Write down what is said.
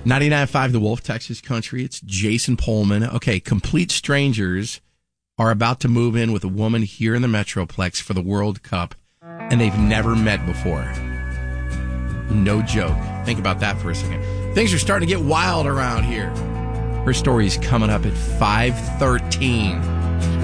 99.5 The Wolf, Texas Country. It's Jason Pullman. Okay, complete strangers are about to move in with a woman here in the Metroplex for the World Cup, and they've never met before. No joke. Think about that for a second. Things are starting to get wild around here. Her story's coming up at 5:13.